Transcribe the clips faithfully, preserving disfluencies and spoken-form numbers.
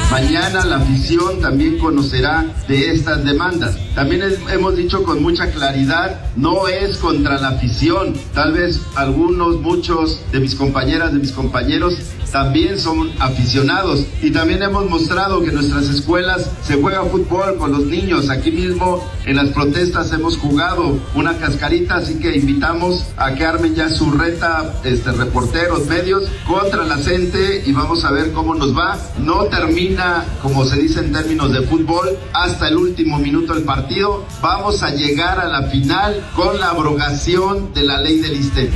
Mañana la afición también conocerá de estas demandas. También es, hemos dicho con mucha claridad, no es contra la afición. Tal vez algunos, muchos de mis compañeras, de mis compañeros también son aficionados, y también hemos mostrado que en nuestras escuelas se juega fútbol con los niños. Aquí mismo en las protestas hemos jugado una cascarita, así que invitamos a que armen ya su reta, este, reporteros, medios, contra la gente, y vamos a ver cómo nos va. No termina, como se dice en términos de fútbol, hasta el último minuto del partido. Vamos a llegar a la final con la abrogación de la ley del ISSSTE.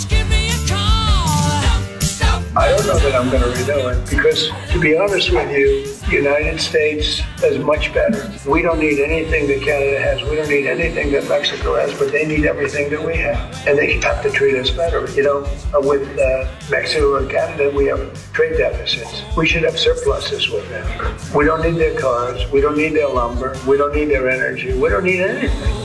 I don't know that I'm going to renew it because, to be honest with you, the United States is much better. We don't need anything that Canada has. We don't need anything that Mexico has, but they need everything that we have. And they have to treat us better. You know, with uh, Mexico and Canada, we have trade deficits. We should have surpluses with them. We don't need their cars. We don't need their lumber. We don't need their energy. We don't need anything.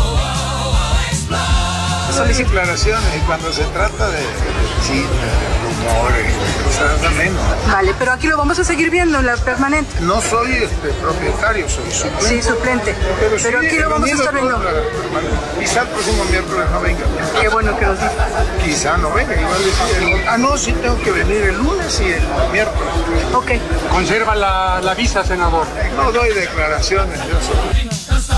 Son mis declaraciones, y cuando se trata de sí, rumores, cosas menos. Vale, pero aquí lo vamos a seguir viendo en la permanente. No soy este, propietario, soy suplente. Sí, suplente. Pero, pero sí, aquí lo vamos a estar viendo. Quizá el próximo miércoles no venga. Qué bueno que nos dice. Quizá no venga, igual decir el... Ah, no, sí tengo que venir el lunes y el miércoles. Ok. ¿Conserva la, la visa, senador? No doy declaraciones, yo soy...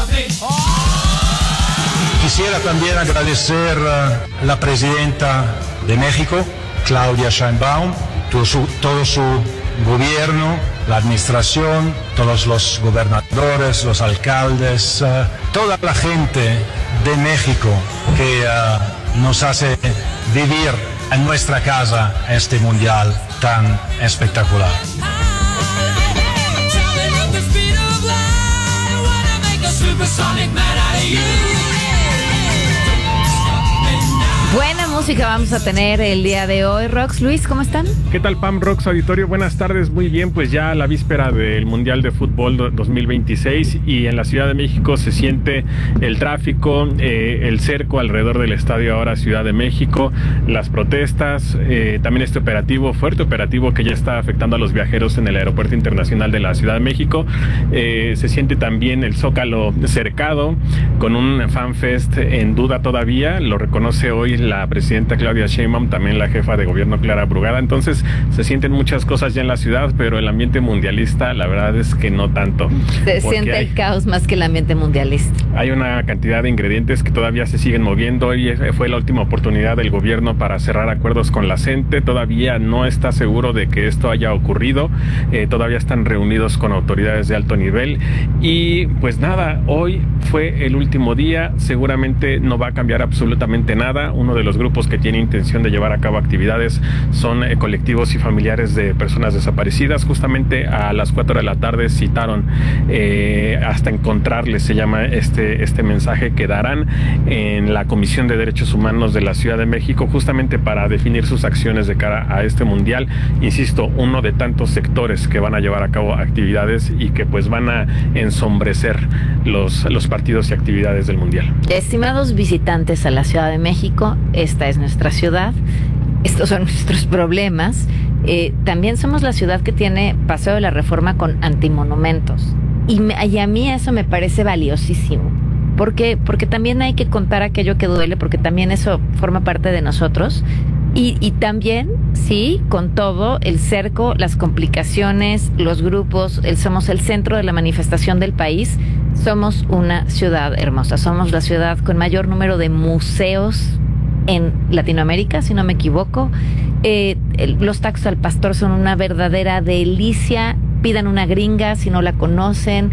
Quisiera también agradecer a la presidenta de México, Claudia Sheinbaum, todo su, todo su gobierno, la administración, todos los gobernadores, los alcaldes, uh, toda la gente de México que uh, nos hace vivir en nuestra casa este mundial tan espectacular. Buena música vamos a tener el día de hoy. Rox, Luis, ¿cómo están? ¿Qué tal, Pam, Rox, auditorio? Buenas tardes, muy bien, pues ya a la víspera del Mundial de Fútbol dos mil veintiséis, y en la Ciudad de México se siente el tráfico, eh, el cerco alrededor del estadio ahora Ciudad de México, las protestas, eh, también este operativo, fuerte operativo que ya está afectando a los viajeros en el Aeropuerto Internacional de la Ciudad de México. Eh, se siente también el Zócalo cercado, con un fanfest en duda todavía, lo reconoce hoy la presidenta Claudia Sheinbaum, también la jefa de gobierno Clara Brugada. Entonces se sienten muchas cosas ya en la ciudad, pero el ambiente mundialista la verdad es que no tanto. Se siente hay, el caos más que el ambiente mundialista. Hay una cantidad de ingredientes que todavía se siguen moviendo, y fue la última oportunidad del gobierno para cerrar acuerdos con la CENTE. Todavía no está seguro de que esto haya ocurrido, eh, todavía están reunidos con autoridades de alto nivel, y pues nada, hoy fue el último día, seguramente no va a cambiar absolutamente nada. Uno de los grupos que tiene intención de llevar a cabo actividades son eh, colectivos y familiares de personas desaparecidas. Justamente a las cuatro de la tarde citaron eh, hasta encontrarles, se llama este, este mensaje que darán en la Comisión de Derechos Humanos de la Ciudad de México, justamente para definir sus acciones de cara a este mundial. Insisto, uno de tantos sectores que van a llevar a cabo actividades y que pues van a ensombrecer los, los partidos y actividades del mundial. Estimados visitantes a la Ciudad de México, esta es nuestra ciudad, estos son nuestros problemas. Eh, también somos la ciudad que tiene Paseo de la Reforma con antimonumentos, y, me, y a mí eso me parece valiosísimo, porque, porque también hay que contar aquello que duele, porque también eso forma parte de nosotros. Y, y también, sí, con todo el cerco, las complicaciones, los grupos, el, somos el centro de la manifestación del país. Somos una ciudad hermosa, somos la ciudad con mayor número de museos en Latinoamérica, si no me equivoco. Eh, el, los tacos al pastor son una verdadera delicia. Pidan una gringa si no la conocen,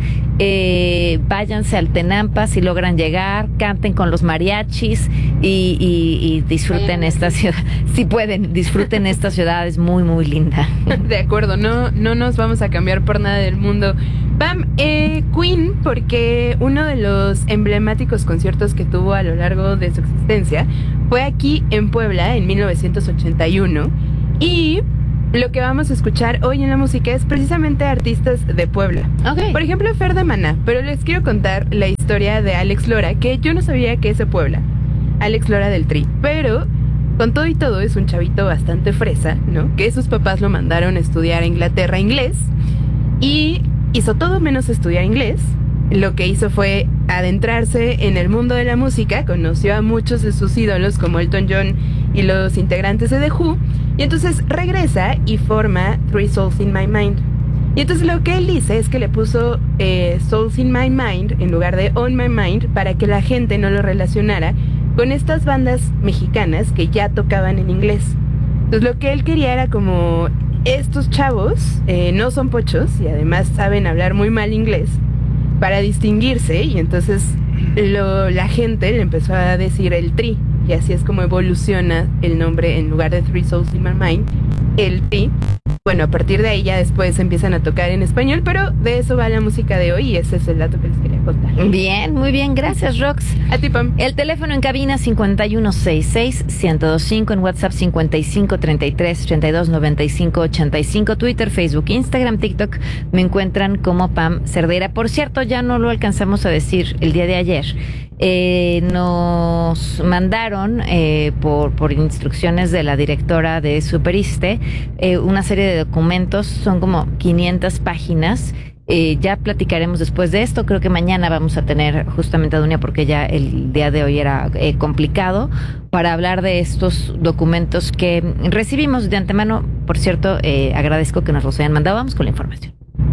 eh, váyanse al Tenampa si logran llegar, canten con los mariachis y, y, y disfruten esta ciudad. Si pueden, disfruten esta ciudad, es muy muy linda. De acuerdo, no, no nos vamos a cambiar por nada del mundo. Pam, eh, Queen, porque uno de los emblemáticos conciertos que tuvo a lo largo de su existencia fue aquí en Puebla en mil novecientos ochenta y uno, y lo que vamos a escuchar hoy en la música es precisamente artistas de Puebla. Okay. Por ejemplo, Fer de Maná, pero les quiero contar la historia de Alex Lora, que yo no sabía que es de Puebla. Alex Lora del Tri, pero con todo y todo es un chavito bastante fresa, ¿no? Que sus papás lo mandaron a estudiar a Inglaterra inglés, y hizo todo menos estudiar inglés. Lo que hizo fue adentrarse en el mundo de la música, conoció a muchos de sus ídolos como Elton John y los integrantes de The Who, y entonces regresa y forma Three Souls in My Mind. Y entonces lo que él dice es que le puso eh, Souls in My Mind en lugar de On My Mind para que la gente no lo relacionara con estas bandas mexicanas que ya tocaban en inglés. Entonces lo que él quería era como, estos chavos eh, no son pochos y además saben hablar muy mal inglés, para distinguirse, y entonces lo, la gente le empezó a decir el Tri, y así es como evoluciona el nombre en lugar de Three Souls in My Mind, el Tri. Bueno, a partir de ahí ya después empiezan a tocar en español, pero de eso va la música de hoy y ese es el dato que les quería contar. Bien, muy bien, gracias, Rox. A ti, Pam. El teléfono en cabina cincuenta y uno sesenta y seis, ciento veinticinco, en WhatsApp cincuenta y cinco, treinta y tres, treinta y dos, noventa y cinco, ochenta y cinco, Twitter, Facebook, Instagram, TikTok, me encuentran como Pam Cerdeira. Por cierto, ya no lo alcanzamos a decir el día de ayer. Eh, nos mandaron eh, por, por instrucciones de la directora de Superiste eh, una serie de documentos, son como quinientas páginas. Eh, ya platicaremos después de esto. Creo que mañana vamos a tener justamente a Dunia, porque ya el día de hoy era eh, complicado, para hablar de estos documentos que recibimos de antemano. Por cierto, eh, agradezco que nos los hayan mandado. Vamos con la información.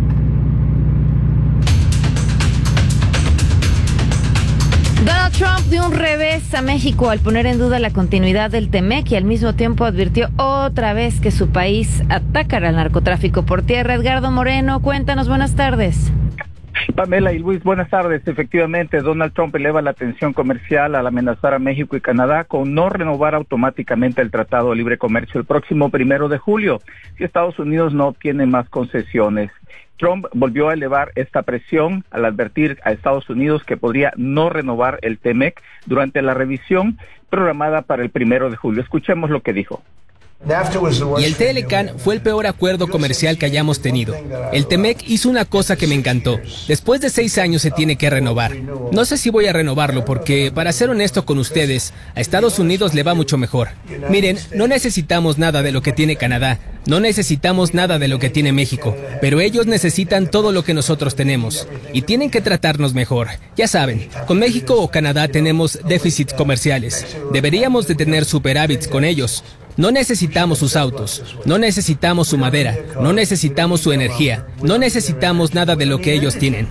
Donald Trump dio un revés a México al poner en duda la continuidad del Temec y al mismo tiempo advirtió otra vez que su país atacará al narcotráfico por tierra. Edgardo Moreno, cuéntanos, buenas tardes. Pamela y Luis, buenas tardes. Efectivamente, Donald Trump eleva la tensión comercial al amenazar a México y Canadá con no renovar automáticamente el Tratado de Libre Comercio el próximo primero de julio, si Estados Unidos no obtiene más concesiones. Trump volvió a elevar esta presión al advertir a Estados Unidos que podría no renovar el Temec durante la revisión programada para el primero de julio. Escuchemos lo que dijo. Y el T L C A N fue el peor acuerdo comercial que hayamos tenido. El Temec hizo una cosa que me encantó. Después de seis años se tiene que renovar. No sé si voy a renovarlo porque, para ser honesto con ustedes, a Estados Unidos le va mucho mejor. Miren, no necesitamos nada de lo que tiene Canadá, no necesitamos nada de lo que tiene México, pero ellos necesitan todo lo que nosotros tenemos y tienen que tratarnos mejor. Ya saben, con México o Canadá tenemos déficits comerciales. Deberíamos de tener superávits con ellos. No necesitamos sus autos, no necesitamos su madera, no necesitamos su energía, no necesitamos nada de lo que ellos tienen.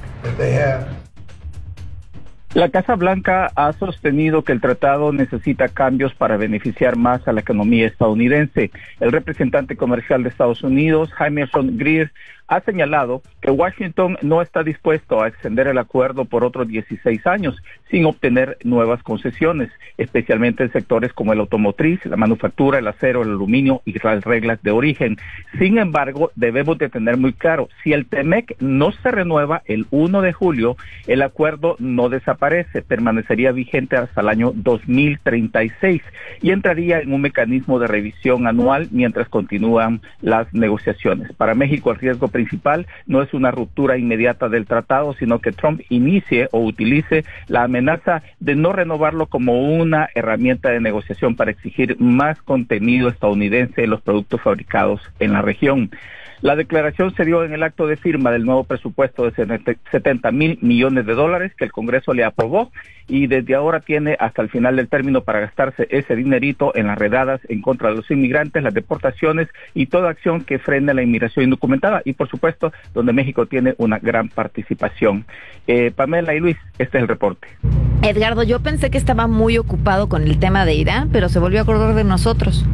La Casa Blanca ha sostenido que el tratado necesita cambios para beneficiar más a la economía estadounidense. El representante comercial de Estados Unidos, Jamieson Greer, ha señalado que Washington no está dispuesto a extender el acuerdo por otros dieciséis años sin obtener nuevas concesiones, especialmente en sectores como el automotriz, la manufactura, el acero, el aluminio y las reglas de origen. Sin embargo, debemos de tener muy claro, si el Temec no se renueva el primero de julio, el acuerdo no desaparece, permanecería vigente hasta el año dos mil treinta y seis y entraría en un mecanismo de revisión anual mientras continúan las negociaciones. Para México, el riesgo principal no es una ruptura inmediata del tratado, sino que Trump inicie o utilice la amenaza de no renovarlo como una herramienta de negociación para exigir más contenido estadounidense en los productos fabricados en la región. La declaración se dio en el acto de firma del nuevo presupuesto de setenta mil millones de dólares que el Congreso le aprobó y desde ahora tiene hasta el final del término para gastarse ese dinerito en las redadas en contra de los inmigrantes, las deportaciones y toda acción que frene la inmigración indocumentada y por supuesto donde México tiene una gran participación. Eh, Pamela y Luis, este es el reporte. Edgardo, yo pensé que estaba muy ocupado con el tema de Irán, pero se volvió a acordar de nosotros.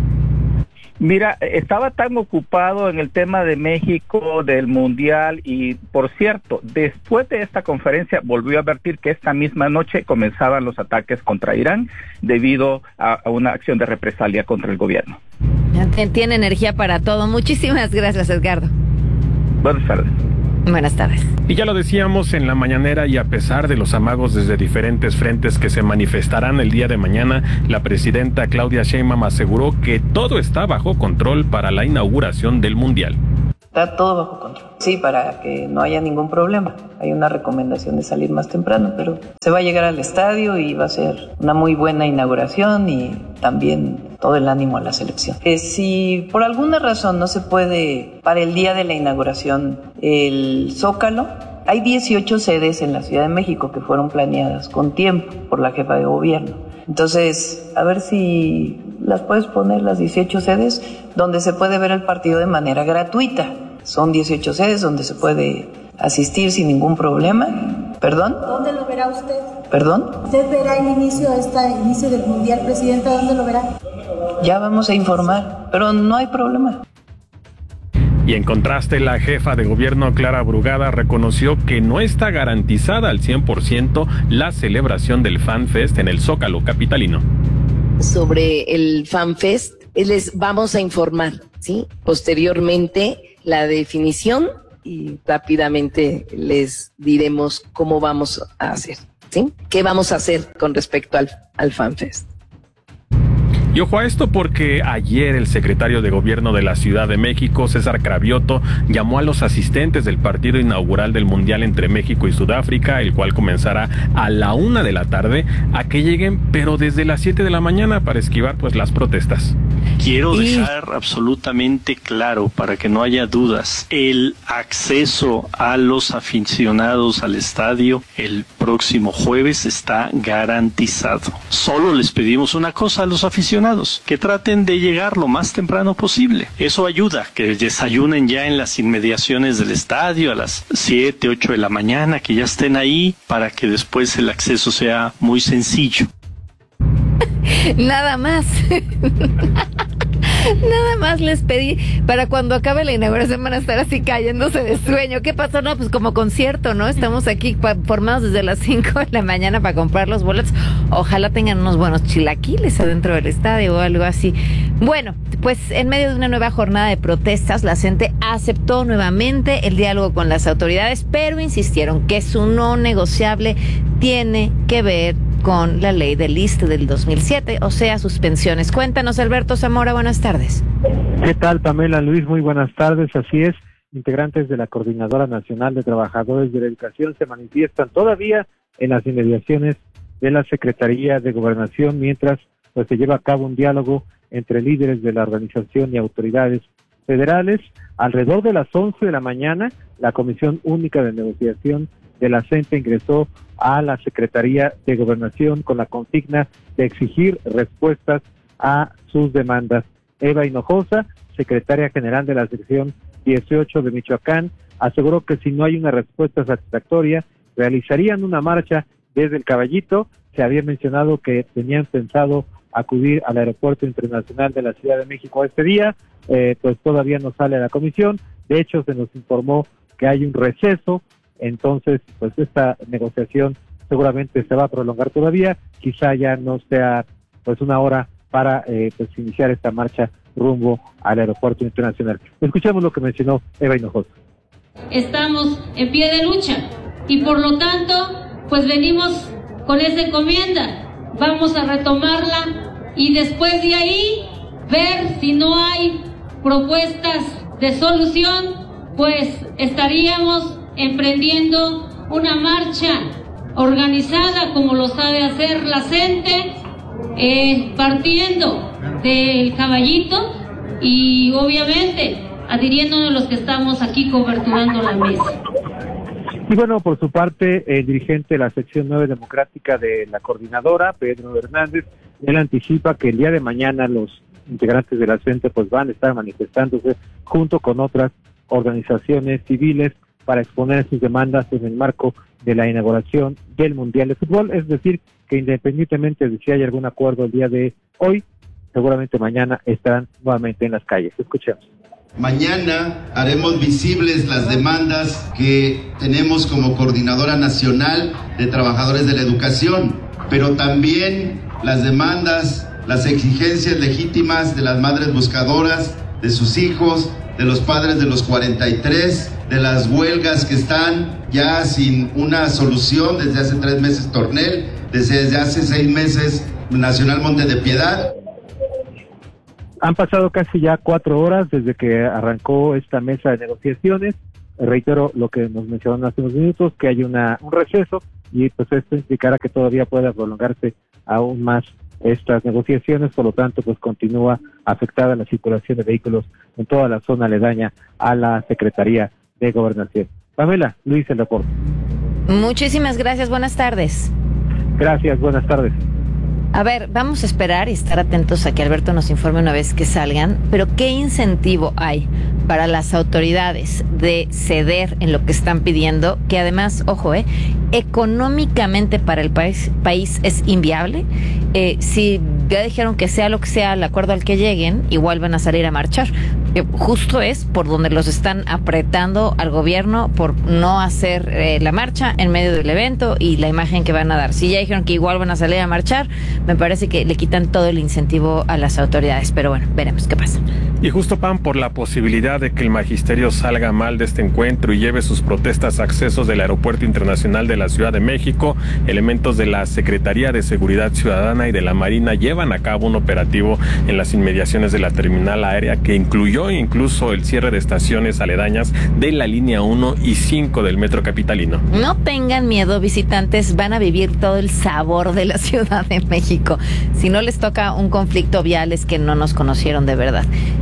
Mira, estaba tan ocupado en el tema de México, del Mundial y, por cierto, después de esta conferencia volvió a advertir que esta misma noche comenzaban los ataques contra Irán debido a, a una acción de represalia contra el gobierno. Tiene energía para todo. Muchísimas gracias, Edgardo. Buenas tardes. Buenas tardes. Y ya lo decíamos en la mañanera, y a pesar de los amagos desde diferentes frentes que se manifestarán el día de mañana, la presidenta Claudia Sheinbaum aseguró que todo está bajo control para la inauguración del Mundial. Está todo bajo control. Sí, para que no haya ningún problema. Hay una recomendación de salir más temprano, pero se va a llegar al estadio y va a ser una muy buena inauguración y también todo el ánimo a la selección. Eh, si por alguna razón no se puede para el día de la inauguración el Zócalo, hay dieciocho sedes en la Ciudad de México que fueron planeadas con tiempo por la jefa de gobierno. Entonces, a ver si las puedes poner, las dieciocho sedes, donde se puede ver el partido de manera gratuita. Son dieciocho sedes donde se puede asistir sin ningún problema. ¿Perdón? ¿Dónde lo verá usted? ¿Perdón? ¿Usted verá el inicio, este inicio del Mundial, Presidenta? ¿Dónde lo verá? Ya vamos a informar, pero no hay problema. Y en contraste, la jefa de gobierno Clara Brugada reconoció que no está garantizada al cien por ciento la celebración del FanFest en el Zócalo capitalino. Sobre el FanFest, les vamos a informar, ¿sí? Posteriormente, la definición y rápidamente les diremos cómo vamos a hacer, ¿sí? ¿Qué vamos a hacer con respecto al, al FanFest? Y ojo a esto porque ayer el secretario de Gobierno de la Ciudad de México, César Cravioto, llamó a los asistentes del partido inaugural del Mundial entre México y Sudáfrica, el cual comenzará a la una de la tarde, a que lleguen, pero desde las siete de la mañana para esquivar pues las protestas. Quiero dejar absolutamente claro, para que no haya dudas, el acceso a los aficionados al estadio el próximo jueves está garantizado. Solo les pedimos una cosa a los aficionados, que traten de llegar lo más temprano posible. Eso ayuda, que desayunen ya en las inmediaciones del estadio a las siete, ocho de la mañana, que ya estén ahí para que después el acceso sea muy sencillo. Nada más. Nada más les pedí para cuando acabe la inauguración van a estar así cayéndose de sueño. ¿Qué pasó? No, pues como concierto, ¿no? Estamos aquí pa- formados desde las cinco de la mañana para comprar los boletos. Ojalá tengan unos buenos chilaquiles adentro del estadio o algo así. Bueno, pues en medio de una nueva jornada de protestas, la gente aceptó nuevamente el diálogo con las autoridades, pero insistieron que su no negociable tiene que ver con la ley del I S S S T E del dos mil siete, o sea, suspensiones. Cuéntanos, Alberto Zamora, buenas tardes. ¿Qué tal, Pamela Luis? Muy buenas tardes, así es. Integrantes de la Coordinadora Nacional de Trabajadores de la Educación se manifiestan todavía en las inmediaciones de la Secretaría de Gobernación, mientras pues se lleva a cabo un diálogo entre líderes de la organización y autoridades federales. Alrededor de las once de la mañana, la Comisión Única de Negociación de la C E N T E ingresó a la Secretaría de Gobernación con la consigna de exigir respuestas a sus demandas. Eva Hinojosa, secretaria general de la sección dieciocho de Michoacán, aseguró que si no hay una respuesta satisfactoria, realizarían una marcha desde el Caballito. Se había mencionado que tenían pensado acudir al Aeropuerto Internacional de la Ciudad de México este día, eh, pues todavía no sale a la comisión. De hecho, se nos informó que hay un receso. Entonces, pues esta negociación seguramente se va a prolongar todavía, quizá ya no sea pues una hora para eh, pues iniciar esta marcha rumbo al Aeropuerto Internacional. Escuchemos lo que mencionó Eva Hinojosa. Estamos en pie de lucha y por lo tanto, pues venimos con esa encomienda. Vamos a retomarla y después de ahí ver si no hay propuestas de solución, pues estaríamos emprendiendo una marcha organizada como lo sabe hacer la C E N T E, eh, partiendo del Caballito y obviamente adhiriéndonos a los que estamos aquí coberturando la mesa. Y bueno, por su parte, el dirigente de la sección nueve democrática de la coordinadora, Pedro Hernández, él anticipa que el día de mañana los integrantes de la C E N T E pues van a estar manifestándose junto con otras organizaciones civiles para exponer sus demandas en el marco de la inauguración del Mundial de Fútbol. Es decir, que independientemente de si hay algún acuerdo el día de hoy, seguramente mañana estarán nuevamente en las calles. Escuchemos. Mañana haremos visibles las demandas que tenemos como Coordinadora Nacional de Trabajadores de la Educación, pero también las demandas, las exigencias legítimas de las madres buscadoras, de sus hijos, de los padres de los cuarenta y tres, de las huelgas que están ya sin una solución desde hace tres meses Tornel, desde, desde hace seis meses Nacional Monte de Piedad. Han pasado casi ya cuatro horas desde que arrancó esta mesa de negociaciones. Reitero lo que nos mencionaron hace unos minutos, que hay una un receso y pues esto implicará que todavía pueda prolongarse aún más estas negociaciones, por lo tanto, pues continúa afectada la circulación de vehículos en toda la zona aledaña a la Secretaría de Gobernación. Pamela, Luis, el reporte. Muchísimas gracias, buenas tardes. Gracias, buenas tardes. A ver, vamos a esperar y estar atentos a que Alberto nos informe una vez que salgan, pero ¿qué incentivo hay para las autoridades de ceder en lo que están pidiendo? Que además, ojo, eh, económicamente para el país, país es inviable. Eh, si ya dijeron que sea lo que sea el acuerdo al que lleguen, igual van a salir a marchar. Eh, justo es por donde los están apretando al gobierno por no hacer eh, la marcha en medio del evento y la imagen que van a dar. Si ya dijeron que igual van a salir a marchar, me parece que le quitan todo el incentivo a las autoridades, pero bueno, veremos qué pasa. Y justo, Pam, por la posibilidad de que el magisterio salga mal de este encuentro y lleve sus protestas a accesos del Aeropuerto Internacional de la Ciudad de México, elementos de la Secretaría de Seguridad Ciudadana y de la Marina llevan a cabo un operativo en las inmediaciones de la terminal aérea que incluyó incluso el cierre de estaciones aledañas de la línea uno y cinco del metro capitalino. No tengan miedo, visitantes, van a vivir todo el sabor de la Ciudad de México. Si no les toca un conflicto vial es que no nos conocieron de verdad.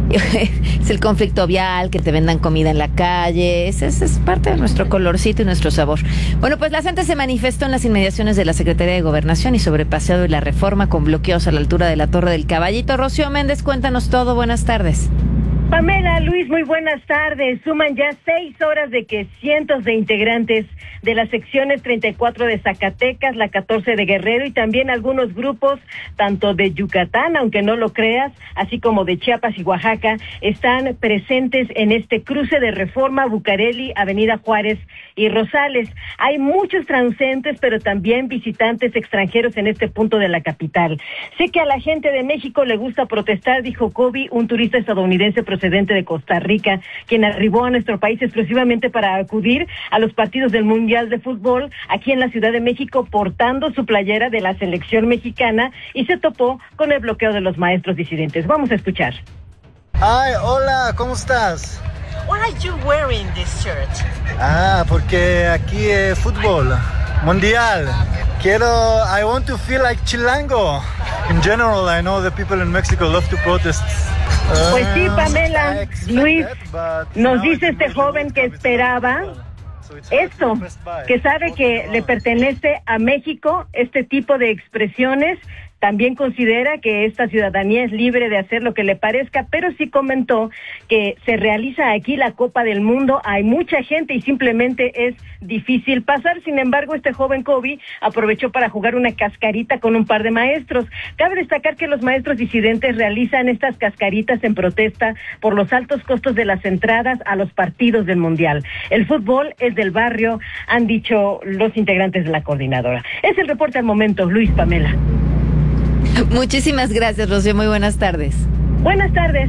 Es el conflicto vial, que te vendan comida en la calle, es, es, es parte de nuestro colorcito y nuestro sabor. Bueno, pues la gente se manifestó en las inmediaciones de la Secretaría de Gobernación y sobre Paseo de la Reforma con bloqueos a la altura de la Torre del Caballito. Rocío Méndez, cuéntanos todo, buenas tardes. Pamela, Luis, muy buenas tardes. Suman ya seis horas de que cientos de integrantes de las secciones treinta y cuatro de Zacatecas, la catorce de Guerrero y también algunos grupos, tanto de Yucatán, aunque no lo creas, así como de Chiapas y Oaxaca, están presentes en este cruce de Reforma, Bucareli, Avenida Juárez y Rosales. Hay muchos transeúntes, pero también visitantes extranjeros en este punto de la capital. Sé que a la gente de México le gusta protestar, dijo Kobe, un turista estadounidense procedente de Costa Rica, quien arribó a nuestro país exclusivamente para acudir a los partidos del Mundial de Fútbol aquí en la Ciudad de México portando su playera de la selección mexicana y se topó con el bloqueo de los maestros disidentes. Vamos a escuchar. Hi, hola, ¿cómo estás? Why are you wearing this shirt? Ah, porque aquí es fútbol mundial. Quiero, I want to feel like chilango. In general, I know the people in Mexico love to protest. Pues sí, Pamela, Luis, nos dice este joven que esperaba esto, que sabe que le pertenece a México este tipo de expresiones. También considera que esta ciudadanía es libre de hacer lo que le parezca, pero sí comentó que se realiza aquí la Copa del Mundo, hay mucha gente y simplemente es difícil pasar. Sin embargo, este joven Kobe aprovechó para jugar una cascarita con un par de maestros. Cabe destacar que los maestros disidentes realizan estas cascaritas en protesta por los altos costos de las entradas a los partidos del Mundial. El fútbol es del barrio, han dicho los integrantes de la coordinadora. Es el reporte al momento, Luis, Pamela. Muchísimas gracias, Rocío. Muy buenas tardes. Buenas tardes.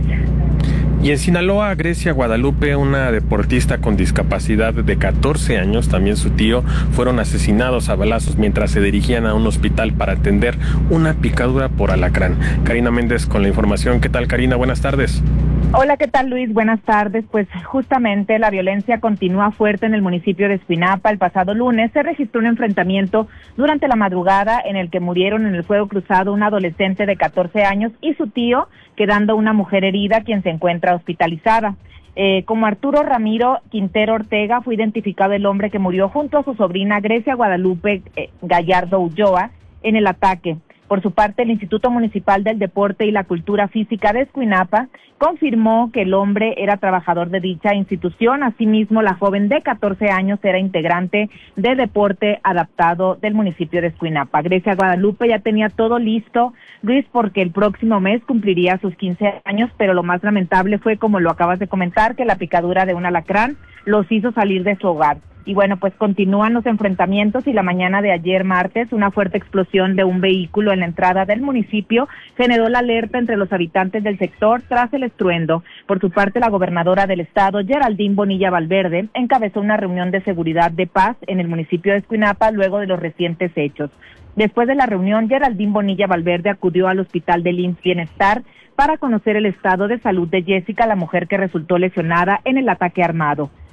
Y en Sinaloa, Grecia Guadalupe, una deportista con discapacidad de catorce años, también su tío, fueron asesinados a balazos mientras se dirigían a un hospital para atender una picadura por alacrán. Karina Méndez con la información. ¿Qué tal, Karina? Buenas tardes. Hola, ¿qué tal, Luis? Buenas tardes. Pues justamente la violencia continúa fuerte en el municipio de Escuinapa. El pasado lunes se registró un enfrentamiento durante la madrugada en el que murieron en el fuego cruzado un adolescente de catorce años y su tío, quedando una mujer herida quien se encuentra hospitalizada. Eh, como Arturo Ramiro Quintero Ortega fue identificado el hombre que murió junto a su sobrina Grecia Guadalupe eh, Gallardo Ulloa en el ataque. Por su parte, el Instituto Municipal del Deporte y la Cultura Física de Escuinapa confirmó que el hombre era trabajador de dicha institución. Asimismo, la joven de catorce años era integrante de deporte adaptado del municipio de Escuinapa. Grecia Guadalupe ya tenía todo listo, Luis, porque el próximo mes cumpliría sus quince años, pero lo más lamentable fue, como lo acabas de comentar, que la picadura de un alacrán los hizo salir de su hogar. Y bueno, pues continúan los enfrentamientos y la mañana de ayer martes una fuerte explosión de un vehículo en la entrada del municipio generó la alerta entre los habitantes del sector tras el estruendo. Por su parte, la gobernadora del estado, Geraldine Bonilla Valverde, encabezó una reunión de seguridad de paz en el municipio de Escuinapa luego de los recientes hechos. Después de la reunión, Geraldine Bonilla Valverde acudió al hospital del I M S S Bienestar para conocer el estado de salud de Jessica, la mujer que resultó lesionada en el ataque armado.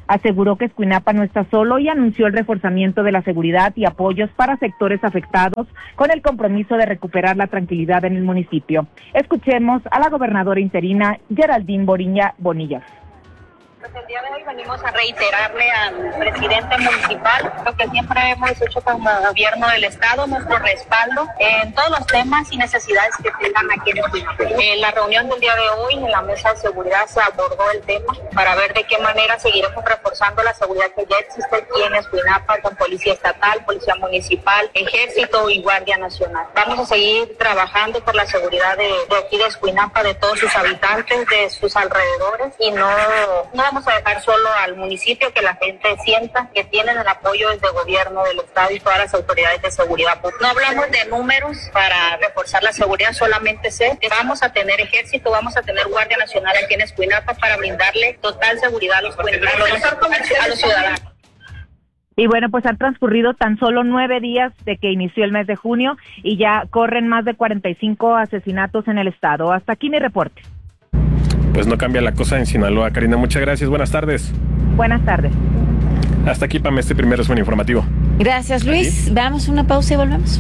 Aseguró que Escuinapa no está solo y anunció el reforzamiento de la seguridad y apoyos para sectores afectados con el compromiso de recuperar la tranquilidad en el municipio. Escuchemos a la gobernadora interina Geraldine Boriña Bonillas. Pues el día de hoy venimos a reiterarle al presidente municipal lo que siempre hemos hecho como gobierno del estado, nuestro respaldo en todos los temas y necesidades que tengan aquí en Escuinapa. En la reunión del día de hoy, en la mesa de seguridad, se abordó el tema para ver de qué manera seguiremos reforzando la seguridad que ya existe aquí en Escuinapa con policía estatal, policía municipal, ejército y guardia nacional. Vamos a seguir trabajando por la seguridad de, de aquí de Escuinapa, de todos sus habitantes, de sus alrededores, y no, no vamos a dejar solo al municipio, que la gente sienta que tienen el apoyo desde el gobierno del estado y todas las autoridades de seguridad. No hablamos de números para reforzar la seguridad, solamente sé que vamos a tener ejército, vamos a tener guardia nacional aquí en Escuinapa para brindarle total seguridad a los, a los ciudadanos. Y bueno, pues han transcurrido tan solo nueve días de que inició el mes de junio y ya corren más de cuarenta y cinco asesinatos en el estado. Hasta aquí mi reporte. Pues no cambia la cosa en Sinaloa. Karina, muchas gracias. Buenas tardes. Buenas tardes. Hasta aquí, Pam, este primer resumen informativo. Gracias, Luis. Vamos a una pausa y volvemos.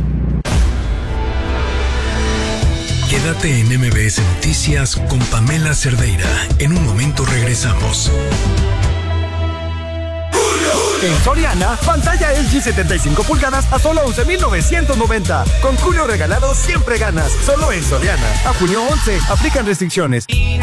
Quédate en M B S Noticias con Pamela Cerdeira. En un momento regresamos. En Soriana, pantalla L G setenta y cinco pulgadas a solo once mil novecientos noventa. Con Julio regalado siempre ganas. Solo en Soriana. A junio once. Aplican restricciones.